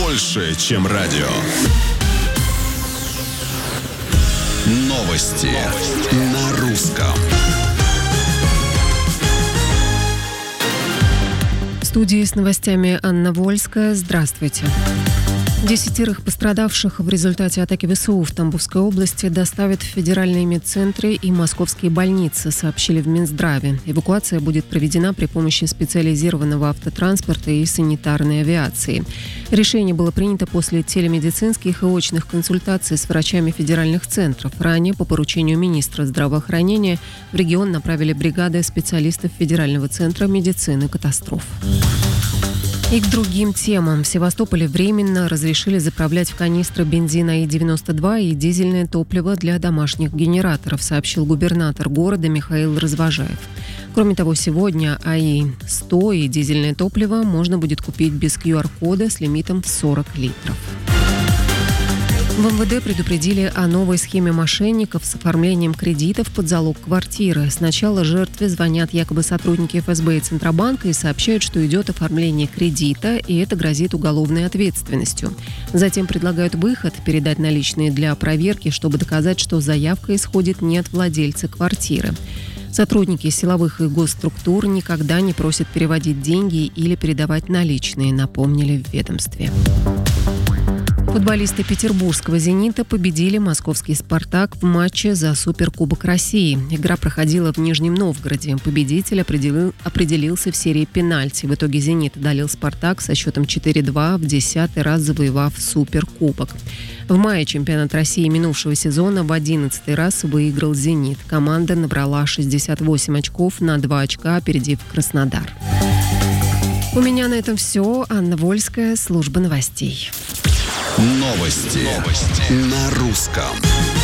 больше, чем радио. Новости на русском. В студии с новостями Анна Вольская. Здравствуйте. 10 пострадавших в результате атаки ВСУ в Тамбовской области доставят в федеральные медцентры и московские больницы, сообщили в Минздраве. Эвакуация будет проведена при помощи специализированного автотранспорта и санитарной авиации. Решение было принято после телемедицинских и очных консультаций с врачами федеральных центров. Ранее, по поручению министра здравоохранения, в регион направили бригады специалистов Федерального центра медицины катастроф. И к другим темам. В Севастополе временно разрешили заправлять в канистры бензин АИ-92 и дизельное топливо для домашних генераторов, сообщил губернатор города Михаил Развожаев. Кроме того, сегодня АИ-100 и дизельное топливо можно будет купить без QR-кода с лимитом в 40 литров. В МВД предупредили о новой схеме мошенников с оформлением кредитов под залог квартиры. Сначала жертве звонят якобы сотрудники ФСБ и Центробанка и сообщают, что идет оформление кредита, и это грозит уголовной ответственностью. Затем предлагают выход – передать наличные для проверки, чтобы доказать, что заявка исходит не от владельца квартиры. Сотрудники силовых и госструктур никогда не просят переводить деньги или передавать наличные, напомнили в ведомстве. Футболисты петербургского «Зенита» победили московский «Спартак» в матче за Суперкубок России. Игра проходила в Нижнем Новгороде. Победитель определился в серии пенальти. В итоге «Зенит» одолел «Спартак» со счетом 4-2, в 10-й раз завоевав Суперкубок. В мае чемпионат России минувшего сезона в 11-й раз выиграл «Зенит». Команда набрала 68 очков, на 2 очка опередив Краснодар. У меня на этом все. Анна Вольская, служба новостей. Новости на русском.